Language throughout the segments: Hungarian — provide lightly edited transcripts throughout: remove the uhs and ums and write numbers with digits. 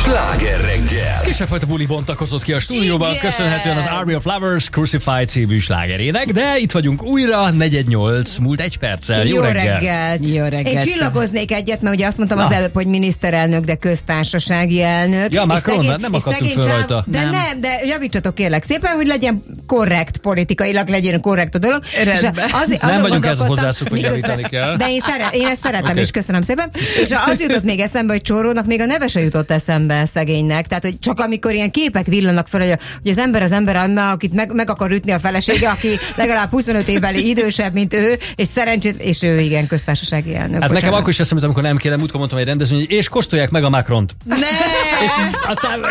Sláger reggel! Kisebb buli bontakozott ki a stúdióban, köszönhetően az Army of Lovers Crucified című slágerének, de itt vagyunk újra, 4:08, múlt 1 perccel. Jó reggelt! Jó reggelt! Én csillagoznék egyet, mert ugye azt mondtam az előbb, hogy miniszterelnök, de köztársasági elnök. Ja, Macron, nem akadtunk föl rajta. De javítsatok kérlek szépen, hogy legyen korrekt politikailag, legyen korrekt a dolog. Nem vagyunk ezt hozzászok, hogy javítani kell. De én ezt szeretem, és köszönöm szépen. És az jutott még eszembe, hogy Csórónak még a neve se jutott eszembe szegénynek. Tehát, hogy csak amikor ilyen képek villanak fel, hogy az ember, akit meg akar ütni a felesége, aki legalább 25 évvel idősebb, mint ő, és szerencsét, és ő igen, köztársasági elnök. Hát nekem akkor is eszembe, amikor nem kérem, múltkor mondtam egy rendezvény, és kóstolják meg a Macront. Ne! És aztán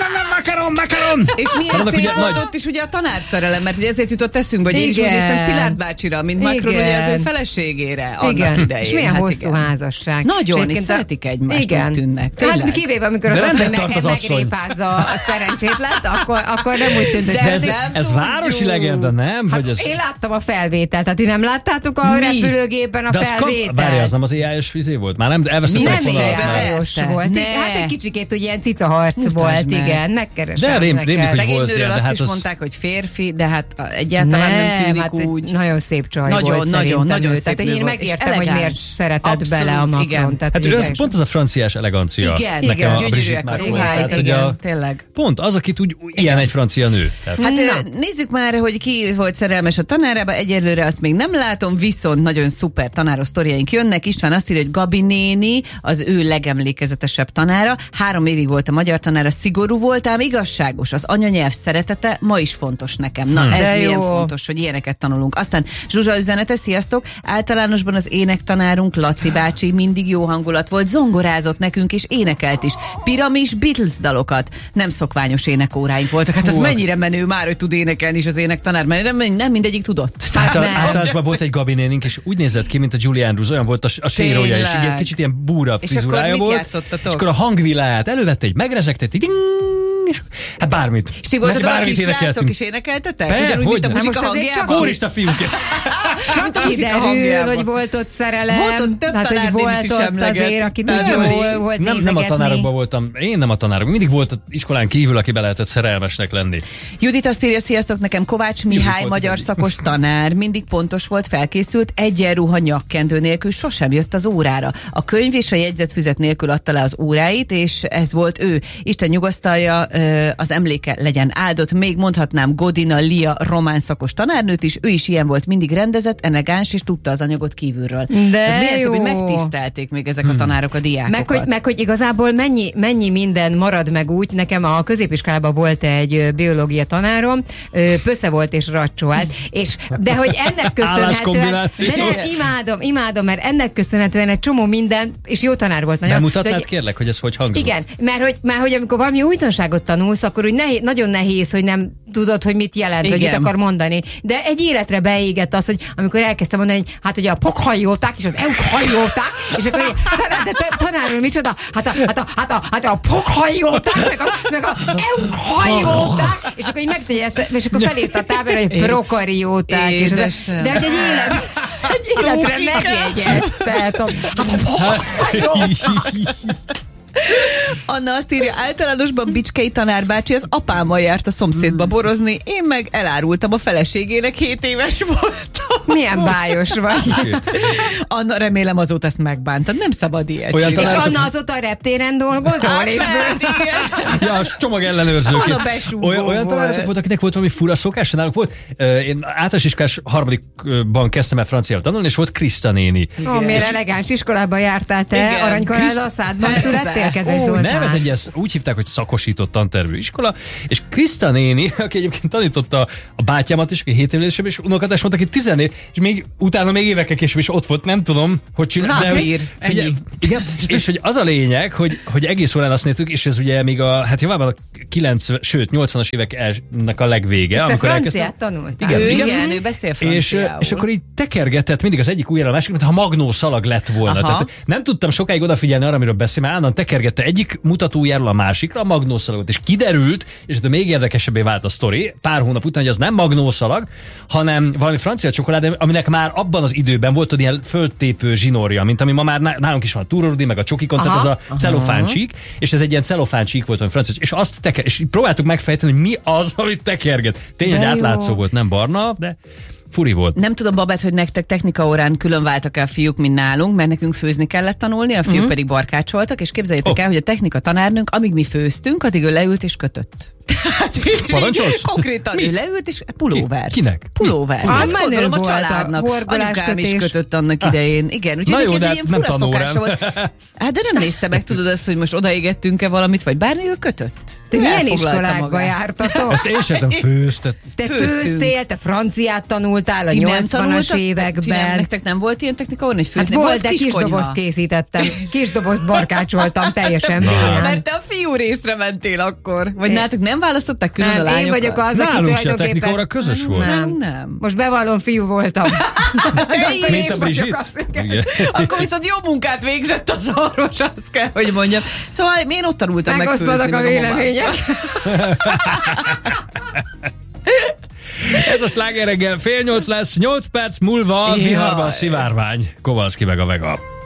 Macron! És milyen szép volt ott is ugye a tanárszerelem, mert ugye ezért jutott eszünkbe, hogy én is úgy néztem Szilárd bácsira, mint Macron ugye az ő feleségére annak idején. És milyen hosszú házasság. Nagyon, és szeretik egymást, úgy tűnnek. Hát kivéve, amikor azt megrépázza a szerencsétlet, akkor nem úgy tűnt, hogy ez városi legenda, nem? Hát én láttam a felvételt, tehát ti nem láttátok a repülőgépen a felvételt? Várja, az nem az AI-os fizé volt? Már nem elvesztettem a fonalat. Nem AI-os volt. Hát egy kicsikét ugye ilyen cicaharc volt, igen, megkeresem. De rémlik, hogy volt ilyen. Azt is mondták, hogy férfi, de hát egyáltalán nem tűnik úgy. Nagyon szép csaj volt szerintem. Nagyon szép. Tehát én megértem, hogy miért szeretett bele a Macron. Hát ő pont az a franciás elegancia. Igen, gyönyörűek vagyunk. Tényleg. Pont az, akit úgy ilyen egy francia nő. Hát nézzük már, hogy ki volt szerelmes a tanárába. Egyelőre azt még nem látom, viszont nagyon szuper tanáros sztoriaink jönnek. István azt írja, hogy Gabi néni az ő legemlékezetesebb tanára. 3 évig volt a magyar tanára, szigorú volt, ám igazságos. Az anyanyelv szeretete ma is fontos nekem. Na, ez milyen fontos, hogy ilyeneket tanulunk. Aztán Zsuzsa üzenete, sziasztok! Általánosban az énektanárunk Laci bácsi mindig jó hangulat volt, zongorázott nekünk és énekelt is. Piramis Beatles dalokat. Nem szokványos énekóráink voltak. Hát ez mennyire menő már, hogy tud énekelni is az énektanár, mert nem mindegyik tudott. Általában volt egy Gabi nénink, és úgy nézett ki, mint a Julie Andrews, olyan volt a sérója, és igen, kicsit ilyen búra frizurája volt. És akkor a hangviláját elővette, egy megrezegtett, hát bármit. És ti voltatok a kis srácok is énekeltetek? Ugyanúgy, mint a muzsika hangjában? Kórista fiúk. Csak kiderül, hogy volt ott szerelem. Volt ott több tanárnénit is emleget. Azért, aki tudja, volt nézegetni. Nem a tanárokban voltam. Én nem a tanárok. Mindig volt iskolán kívül, aki be lehetett szerelmesnek lenni. Judit azt írja, sziasztok, nekem Kovács Mihály, magyar szakos tanár. Mindig pontos volt, felkészült, egyenruha nyakkendő nélkül sosem jött az órára. A könyv és a jegyzetfüzet nélkül adta le az óráit, és ez volt ő. Isten nyugasztalja, az emléke legyen áldott. Még mondhatnám Godina Lia román szakos tanárnőt is, ő is ilyen volt, mindig rendezett, elegáns, és tudta az anyagot kívülről. De ez milyen szó, hogy megtisztelték még ezek a tanárok a diákokat. Meg hogy igazából mennyi minden marad meg úgy. Nekem a középiskolában volt egy biológia tanárom, pösze volt és raccsolt, de hogy ennek köszönhetően imádom, mert ennek köszönhetően egy csomó minden, és jó tanár volt nagyon. Bemutatnád kérlek, hogy ez hogy hangzott? Igen, mert hogy amikor valami újdonságot tanulsz, akkor úgy nagyon nehéz, hogy nem tudod, hogy mit jelent, hogy mit akar mondani. De egy életre beégett az, hogy amikor elkezdtem mondani, hogy hát ugye a pokhajóták és az eukhajóták, és akkor tanár úr, micsoda? Hát a pokhajóták, meg a eukhajóták, és akkor így megtegye ezt, és akkor felírta a táblára, hogy prokarióták, és de hogy egy életre megjegyezte. Hát a pokhajóták. Anna azt írja, általánosban Bicskei tanárbácsi az apámmal járt a szomszédba borozni, én meg elárultam a feleségének, 7 éves voltam. Milyen bájos vagy. Anna, remélem azóta ezt megbántad, nem szabad ilyet. És Anna azóta a reptéren dolgozol? Ja, a csomag ellenőrzők. Anna besúgó olyan tanárok volt, akinek volt valami fura szokás, náluk volt. Én általános iskolás 3-ban kezdtem el franciául tanulni, és volt Kriszta néni. Miért elegáns iskolában jártál te? Aranykarád Szádban születtél? Nem, ez úgy hívták, hogy szakosított tantervű iskola, és Kriszta néni, aki egyébként tanította a bátyámat is, aki 7 évvel és unokatárs volt, aki 10 év, és még utána még évekkel később is ott volt, nem tudom, hogy csinál. Igen, és hogy az a lényeg, hogy egész órán azt néztük, és ez ugye még hát javában a 80-as éveknek a legvége. És te franciát tanultál. Igen, ő beszél franciául. És akkor így tekergetett mindig az egyik ujjára a másik, mintha magnó szalag lett volna. Tehát nem tudtam sokáig odafigyelni arra, amiről beszél, mert állandóan tekergette egyik mutatójáról a másikra a magnószalagot, és kiderült, és még érdekesebbé vált a sztori, pár hónap után, hogy az nem magnószalag, hanem valami francia csokoládé, család, aminek már abban az időben volt ilyen földtépő zsinórja, mint ami ma már nálunk is van a túrorudi, meg a csokikon, tehát ez a celofáncsík, és ez egy ilyen celofáncsík volt, ami francia, és azt és próbáltuk megfejteni, hogy mi az, amit tekerget. Tényleg, hogy átlátszó volt, nem barna, de furi volt. Nem tudom, Babett, hogy nektek technika órán külön váltak el a fiúk, mint nálunk, mert nekünk főzni kellett tanulni, a fiúk pedig barkácsoltak, és képzeljétek el, hogy a technika tanárnőnk, amíg mi főztünk, addig ő leült és kötött. Parancsolsz? Konkrétan ő leült, és pulóver. Kinek? Pulóver. Menő a volt családnak. a Anyukám is kötött annak idején. Igen, úgyhogy jó, ez de egy ilyen nem fura szokása volt. Hát de nem nézte meg, tudod azt, hogy most odaégettünk-e valamit, vagy bármi, ő kötött. Te milyen iskolákba jártatok? Ezt én sem főztet. Te főztél, te franciát tanultál a 80-as években. Nektek nem volt ilyen technika, hogy főzni? Hát volt, de kisdobozt készítettem. Kisdobozt barkácsoltam teljesen bénán. Mert te a fiú részre mentél akkor. Vagy nálatok nem választották külön a lányokat? Én vagyok az, aki nálunk se a tulajdonképpen... technika óra közös volt. Nem. Most bevallom, fiú voltam. Mint a Brigitte. Akkor viszont jó munkát végzett az orvos, azt kell, hogy mondjam. Szóval én ott tanultam meg főzni. Megosztoznak a vélemények. Ez a Sláger reggel 7:30 lesz, 8 perc múlva viharban szivárvány. Kovalszki meg a Vega.